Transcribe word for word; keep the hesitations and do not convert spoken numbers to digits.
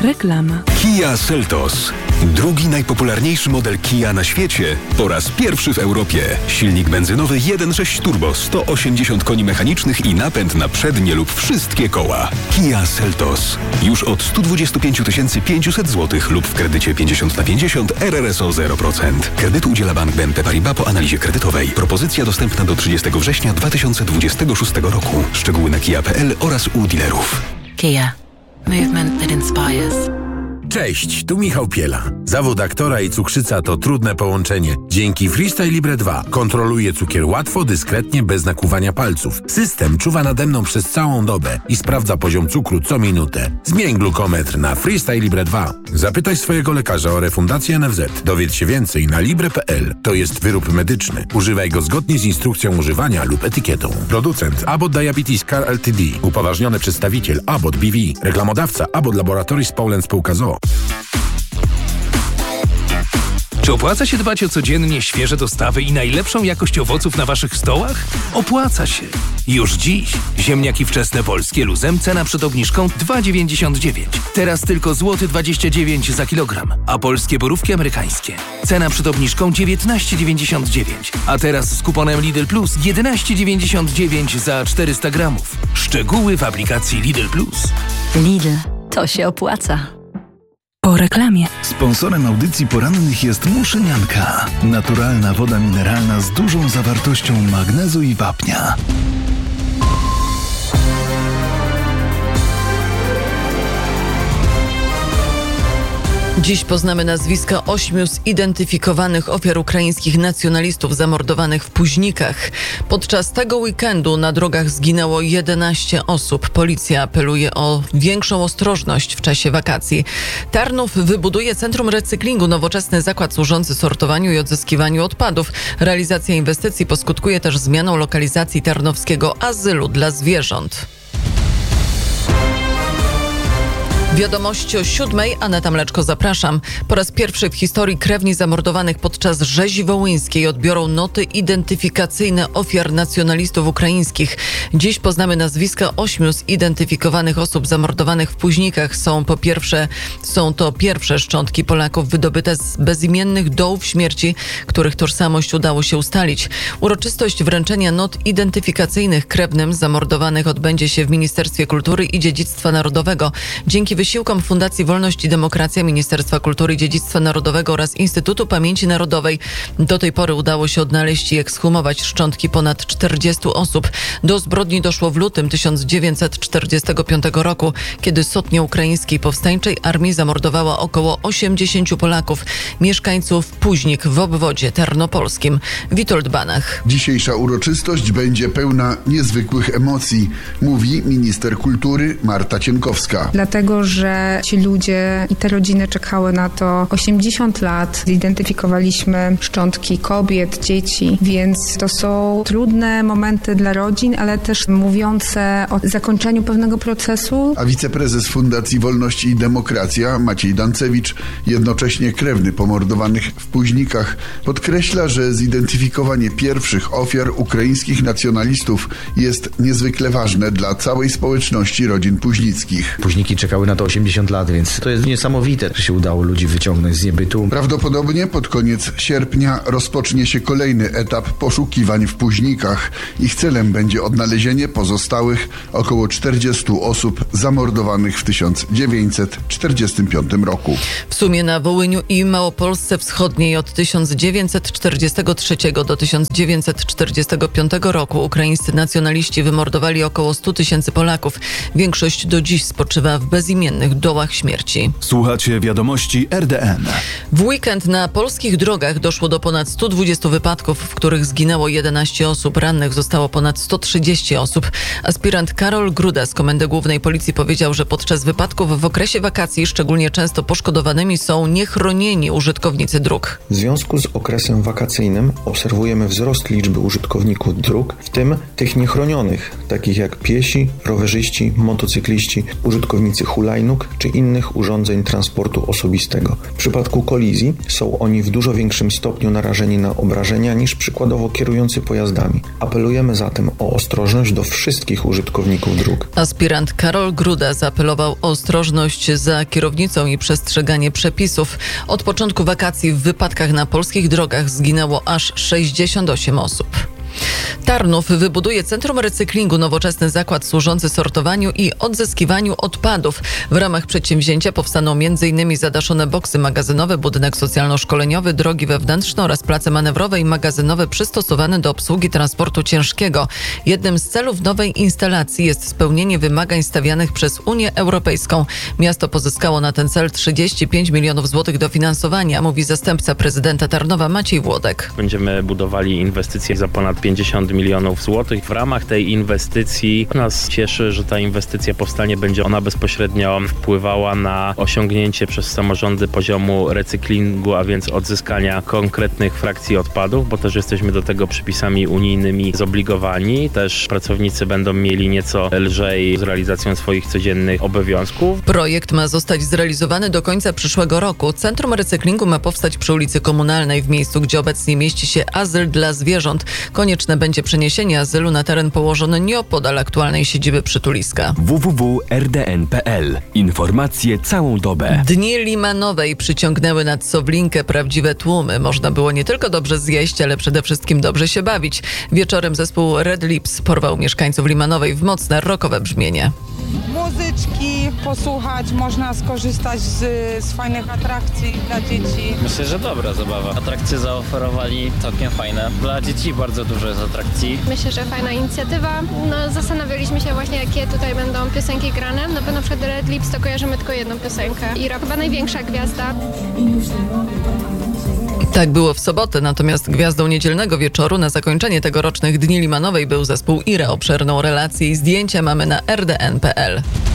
Reklama. Kia Seltos. Drugi najpopularniejszy model Kia na świecie. Po raz pierwszy w Europie. Silnik benzynowy jeden przecinek sześć turbo, sto osiemdziesiąt koni mechanicznych i napęd na przednie lub wszystkie koła. Kia Seltos. Już od sto dwadzieścia pięć tysięcy pięćset złotych lub w kredycie pięćdziesiąt na pięćdziesiąt R R S O zero procent. Kredyt udziela Bank B N P Paribas po analizie kredytowej. Propozycja dostępna do trzydziestego września dwa tysiące dwudziestego szóstego roku. Szczegóły na kia kropka p l oraz u dealerów. Kia. Movement that inspires. Cześć, tu Michał Piela. Zawód aktora i cukrzyca to trudne połączenie. Dzięki Freestyle Libre dwa kontroluję cukier łatwo, dyskretnie, bez nakłuwania palców. System czuwa nade mną przez całą dobę i sprawdza poziom cukru co minutę. Zmień glukometr na Freestyle Libre dwa. Zapytaj swojego lekarza o refundację N F Z. Dowiedz się więcej na libre kropka p l. To jest wyrób medyczny. Używaj go zgodnie z instrukcją używania lub etykietą. Producent Abbott Diabetes Care Ltd. Upoważniony przedstawiciel Abbott B V. Reklamodawca Abbott Laboratories Poland Spółka z o o. Czy opłaca się dbać o codziennie świeże dostawy i najlepszą jakość owoców na waszych stołach? Opłaca się. Już dziś ziemniaki wczesne polskie luzem, cena przed obniżką dwa dziewięćdziesiąt dziewięć. Teraz tylko złoty dwadzieścia dziewięć za kilogram. A polskie borówki amerykańskie. Cena przed obniżką dziewiętnaście dziewięćdziesiąt dziewięć. A teraz z kuponem Lidl Plus jedenaście dziewięćdziesiąt dziewięć za czterysta gramów. Szczegóły w aplikacji Lidl Plus. Lidl. To się opłaca. Po reklamie. Sponsorem audycji porannych jest Muszynianka. Naturalna woda mineralna z dużą zawartością magnezu i wapnia. Dziś poznamy nazwiska ośmiu zidentyfikowanych ofiar ukraińskich nacjonalistów zamordowanych w Puźnikach. Podczas tego weekendu na drogach zginęło jedenaście osób. Policja apeluje o większą ostrożność w czasie wakacji. Tarnów wybuduje centrum recyklingu, nowoczesny zakład służący sortowaniu i odzyskiwaniu odpadów. Realizacja inwestycji poskutkuje też zmianą lokalizacji tarnowskiego azylu dla zwierząt. Wiadomości o siódmej. Aneta Mleczko, zapraszam. Po raz pierwszy w historii krewni zamordowanych podczas rzezi wołyńskiej odbiorą noty identyfikacyjne ofiar nacjonalistów ukraińskich. Dziś poznamy nazwiska ośmiu zidentyfikowanych osób zamordowanych w Puźnikach. Są po pierwsze, są to pierwsze szczątki Polaków wydobyte z bezimiennych dołów śmierci, których tożsamość udało się ustalić. Uroczystość wręczenia not identyfikacyjnych krewnym zamordowanych odbędzie się w Ministerstwie Kultury i Dziedzictwa Narodowego. Dzięki wysiłkom Fundacji Wolność i Demokracja, Ministerstwa Kultury i Dziedzictwa Narodowego oraz Instytutu Pamięci Narodowej do tej pory udało się odnaleźć i ekshumować szczątki ponad czterdziestu osób. Do zbrodni doszło w lutym tysiąc dziewięćset czterdziestego piątego roku, kiedy sotnia ukraińskiej powstańczej armii zamordowała około osiemdziesięciu Polaków, mieszkańców Puźnik w obwodzie tarnopolskim. Witold Banach. Dzisiejsza uroczystość będzie pełna niezwykłych emocji, mówi minister kultury Marta Cienkowska. Dlatego, że ci ludzie i te rodziny czekały na to osiemdziesiąt lat. Zidentyfikowaliśmy szczątki kobiet, dzieci, więc to są trudne momenty dla rodzin, ale też mówiące o zakończeniu pewnego procesu. A wiceprezes Fundacji Wolność i Demokracja Maciej Dancewicz, jednocześnie krewny pomordowanych w Puźnikach, podkreśla, że zidentyfikowanie pierwszych ofiar ukraińskich nacjonalistów jest niezwykle ważne dla całej społeczności rodzin puźnickich. Puźniki czekały na to osiemdziesiąt lat, więc to jest niesamowite, że się udało ludzi wyciągnąć z niebytu. Prawdopodobnie pod koniec sierpnia rozpocznie się kolejny etap poszukiwań w Puźnikach. Ich celem będzie odnalezienie pozostałych około czterdziestu osób zamordowanych w tysiąc dziewięćset czterdziestym piątym roku. W sumie na Wołyniu i Małopolsce Wschodniej od tysiąc dziewięćset czterdziestego trzeciego do tysiąc dziewięćset czterdziestego piątego roku ukraińscy nacjonaliści wymordowali około stu tysięcy Polaków. Większość do dziś spoczywa w bezimiennych dołach śmierci. Słuchacie wiadomości R D N. W weekend na polskich drogach doszło do ponad stu dwudziestu wypadków, w których zginęło jedenaście osób. Rannych zostało ponad sto trzydzieści osób. Aspirant Karol Gruda z Komendy Głównej Policji powiedział, że podczas wypadków w okresie wakacji szczególnie często poszkodowanymi są niechronieni użytkownicy dróg. W związku z okresem wakacyjnym obserwujemy wzrost liczby użytkowników dróg, w tym tych niechronionych, takich jak piesi, rowerzyści, motocykliści, użytkownicy hulajnóg, hulajnóg czy innych urządzeń transportu osobistego. W przypadku kolizji są oni w dużo większym stopniu narażeni na obrażenia niż przykładowo kierujący pojazdami. Apelujemy zatem o ostrożność do wszystkich użytkowników dróg. Aspirant Karol Gruda zaapelował o ostrożność za kierownicą i przestrzeganie przepisów. Od początku wakacji w wypadkach na polskich drogach zginęło aż sześćdziesiąt osiem osób. Tarnów wybuduje centrum recyklingu, nowoczesny zakład służący sortowaniu i odzyskiwaniu odpadów. W ramach przedsięwzięcia powstaną m.in. zadaszone boksy magazynowe, budynek socjalno-szkoleniowy, drogi wewnętrzne oraz place manewrowe i magazynowe przystosowane do obsługi transportu ciężkiego. Jednym z celów nowej instalacji jest spełnienie wymagań stawianych przez Unię Europejską. Miasto pozyskało na ten cel trzydzieści pięć milionów złotych dofinansowania, mówi zastępca prezydenta Tarnowa Maciej Włodek. Będziemy budowali inwestycje za ponad pięćdziesiąt milionów złotych. W ramach tej inwestycji nas cieszy, że ta inwestycja powstanie, będzie ona bezpośrednio wpływała na osiągnięcie przez samorządy poziomu recyklingu, a więc odzyskania konkretnych frakcji odpadów, bo też jesteśmy do tego przepisami unijnymi zobligowani. Też pracownicy będą mieli nieco lżej z realizacją swoich codziennych obowiązków. Projekt ma zostać zrealizowany do końca przyszłego roku. Centrum recyklingu ma powstać przy ulicy Komunalnej, w miejscu, gdzie obecnie mieści się azyl dla zwierząt. Konieczne będzie przeniesienie azylu na teren położony nieopodal aktualnej siedziby przytuliska. w w w kropka r d n kropka p l. Informacje całą dobę. Dni Limanowej przyciągnęły nad Sowlinkę prawdziwe tłumy. Można było nie tylko dobrze zjeść, ale przede wszystkim dobrze się bawić. Wieczorem zespół Red Lips porwał mieszkańców Limanowej w mocne rockowe brzmienie. Muzyczki posłuchać, można skorzystać z, z fajnych atrakcji dla dzieci. Myślę, że dobra zabawa. Atrakcje zaoferowali całkiem fajne. Dla dzieci bardzo dużo jest atrakcji. Myślę, że fajna inicjatywa. No, zastanawialiśmy się właśnie, jakie tutaj będą piosenki grane. No bo na przykład Red Lips to kojarzymy tylko jedną piosenkę. I rock, chyba największa gwiazda. Tak było w sobotę, natomiast gwiazdą niedzielnego wieczoru na zakończenie tegorocznych Dni Limanowej był zespół Ira. Obszerną relację i zdjęcia mamy na r d n kropka p l.